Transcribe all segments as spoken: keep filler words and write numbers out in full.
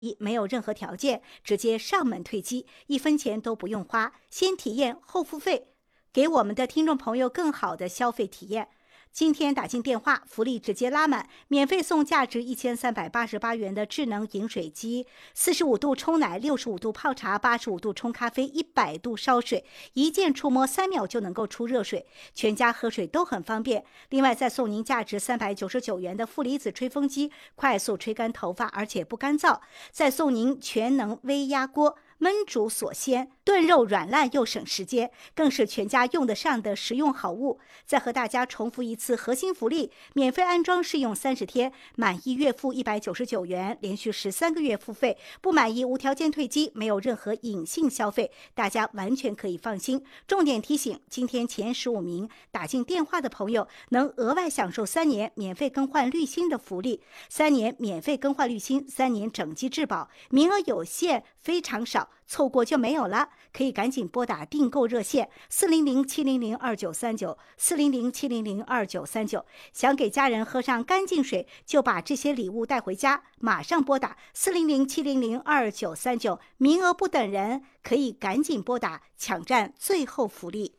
没有任何条件，直接上门退机，一分钱都不用花，先体验后付费，给我们的听众朋友更好的消费体验。今天打进电话，福利直接拉满，免费送价值一千三百八十八元的智能饮水机，四十五度冲奶，六十五度泡茶，八十五度冲咖啡，一百度烧水，一键触摸三秒就能够出热水，全家喝水都很方便。另外再送您价值三百九十九元的负离子吹风机，快速吹干头发，而且不干燥。再送您全能微压锅，焖煮锁鲜，炖肉软烂又省时间，更是全家用得上的实用好物。再和大家重复一次核心福利：免费安装试用三十天，满意月付一百九十九元，连续十三个月付费，不满意无条件退机，没有任何隐性消费，大家完全可以放心。重点提醒：今天前十五名打进电话的朋友能额外享受三年免费更换滤芯的福利，三年免费更换滤芯，三年整机质保，名额有限，非常少，错过就没有了，可以赶紧拨打订购热线四零零七零零二九三九 四零零七零零二九三九。想给家人喝上干净水，就把这些礼物带回家，马上拨打四零零七零零二九三九，名额不等人，可以赶紧拨打，抢占最后福利。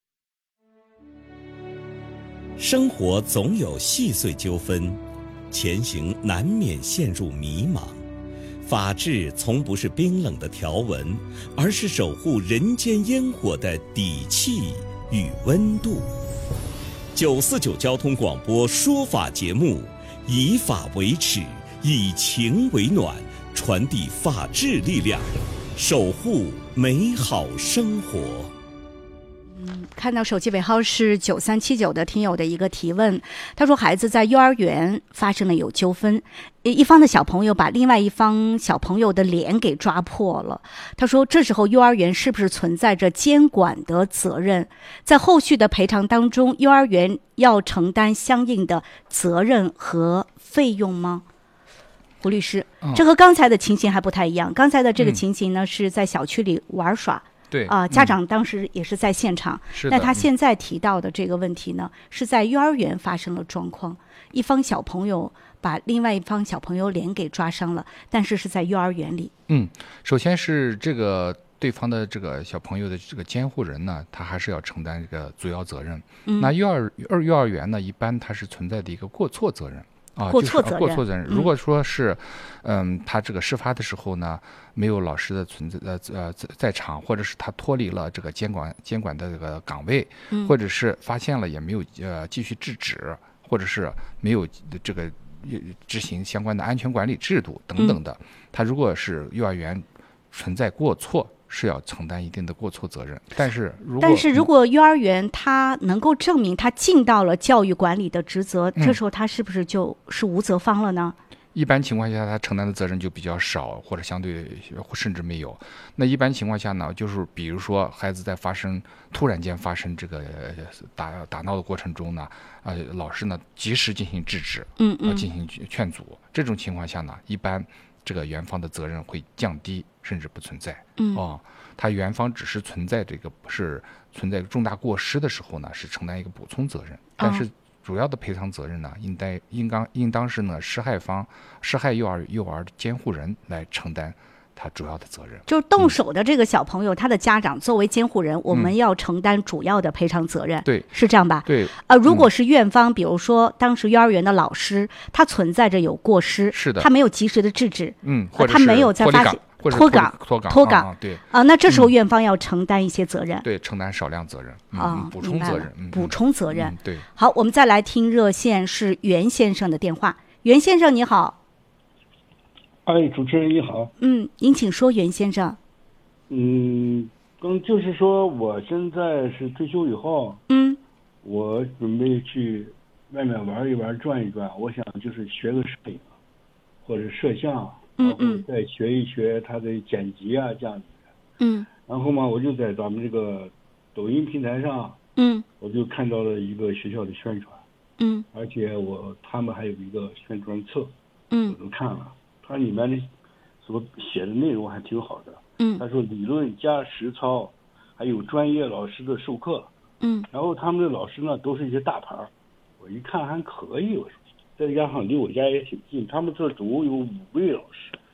生活总有细碎纠纷，前行难免陷入迷茫。法治从不是冰冷的条文，而是守护人间烟火的底气与温度。九四九交通广播说法节目，以法为尺，以情为暖，传递法治力量，守护美好生活。 看到手机尾号是九三七九的听友的一个提问，他说孩子在幼儿园发生了有纠纷，一方的小朋友把另外一方小朋友的脸给抓破了。他说这时候幼儿园是不是存在着监管的责任？在后续的赔偿当中，幼儿园要承担相应的责任和费用吗？胡律师， 嗯、 这和刚才的情形还不太一样。刚才的这个情形呢，嗯、是在小区里玩耍。 对啊、呃，家长当时也是在现场， 嗯、 但他现在提到的这个问题呢，是在幼儿园发生了状况，一方小朋友把另外一方小朋友脸给抓伤了，但是是在幼儿园里。 嗯，首先是这个对方的这个小朋友的这个监护人呢，他还是要承担这个主要责任。嗯，那幼儿幼幼儿园呢，一般它是存在的一个过错责任。啊， 过错责任， 就是、过错责任。如果说是，嗯，他这个事发的时候呢，没有老师的存在呃呃在场，或者是他脱离了这个监管监管的这个岗位， 嗯、 或者是发现了也没有呃继续制止，或者是没有这个执行相关的安全管理制度等等的，嗯、他如果是幼儿园存在过错，是要承担一定的过错责任。但是如果但是如果幼儿园他能够证明他尽到了教育管理的职责，嗯、这时候他是不是就是无责方了呢？ 一般情况下他承担的责任就比较少，或者相对甚至没有。那一般情况下呢，就是比如说孩子在发生突然间发生这个打打闹的过程中呢，呃，老师呢及时进行制止， 嗯嗯， 进行劝阻，这种情况下呢，一般这个园方的责任会降低，甚至不存在。 嗯， 哦，他园方只是存在这个是存在重大过失的时候呢，是承担一个补充责任，但是主要的赔偿责任呢，应该应当应当是呢施害方施害幼儿幼儿的监护人来承担他主要的责任。 就是动手的这个小朋友，嗯、他的家长作为监护人，我们要承担主要的赔偿责任。 对， 是这样吧？ 对。 呃，如果是院方，嗯、比如说当时幼儿园的老师，他存在着有过失， 是的， 他没有及时的制止， 嗯， 或者他没有在发现。 脱岗， 脱岗， 脱岗， 啊，对啊，那这时候院方要承担一些责任， 对，承担少量责任， 啊， 嗯，补充责任，嗯， 补充责任， 对。 好，我们再来听热线是袁先生的电话。袁先生你好。 哎，主持人你好。 嗯，您请说，袁先生。 嗯，刚就是说，我现在是退休以后， 嗯， 我准备去外面玩一玩，转一转。我想就是学个摄影，或者摄像。 嗯嗯， 再学一学他的剪辑啊，这样子。 嗯， 然后嘛，我就在咱们这个抖音平台上， 嗯， 我就看到了一个学校的宣传， 嗯， 而且我他们还有一个宣传册， 嗯， 我都看了，它里面的所写的内容还挺好的， 嗯， 他说理论加实操，还有专业老师的授课， 嗯， 然后他们的老师呢都是一些大牌，我一看还可以，我说。再加上离我家也挺近，他们这总共有五位老师，